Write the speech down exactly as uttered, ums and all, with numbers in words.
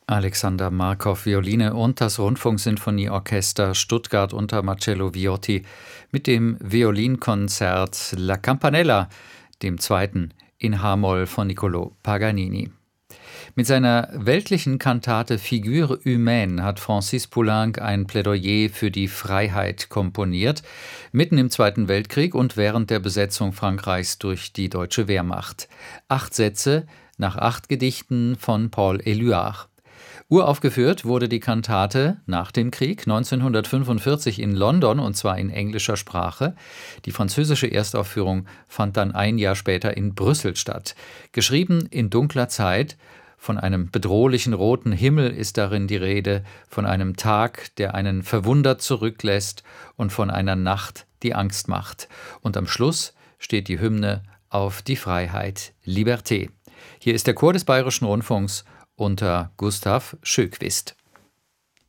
Alexander Markov Violine und das Rundfunksinfonieorchester Stuttgart unter Marcello Viotti mit dem Violinkonzert La Campanella, dem zweiten in H-Moll von Niccolò Paganini. Mit seiner weltlichen Kantate Figure humaine hat Francis Poulenc ein Plädoyer für die Freiheit komponiert, mitten im Zweiten Weltkrieg und während der Besetzung Frankreichs durch die deutsche Wehrmacht. Acht Sätze nach acht Gedichten von Paul Éluard. Uraufgeführt wurde die Kantate nach dem Krieg neunzehnhundertfünfundvierzig in London, und zwar in englischer Sprache. Die französische Erstaufführung fand dann ein Jahr später in Brüssel statt. Geschrieben in dunkler Zeit, von einem bedrohlichen roten Himmel ist darin die Rede, von einem Tag, der einen verwundert zurücklässt, und von einer Nacht, die Angst macht. Und am Schluss steht die Hymne auf die Freiheit, Liberté. Hier ist der Chor des Bayerischen Rundfunks unter Gustav Schöquist.